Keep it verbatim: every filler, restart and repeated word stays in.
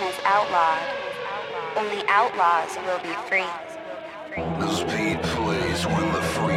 is outlawed. Only outlaws will be free. The speed plays when the free